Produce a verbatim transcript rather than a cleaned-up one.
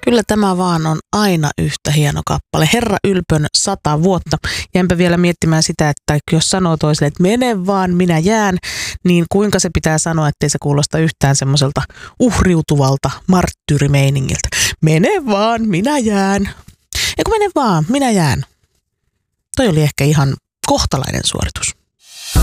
Kyllä tämä vaan on aina yhtä hieno kappale. Herra ylpön sata vuotta. Jäänpä vielä miettimään sitä, että jos sanoo toiselle, että mene vaan, minä jään, niin kuinka se pitää sanoa, ettei se kuulosta yhtään semmoiselta uhriutuvalta marttyyrimeiningiltä. Mene vaan, minä jään. Eikö mene vaan, minä jään. Toi oli ehkä ihan kohtalainen suoritus.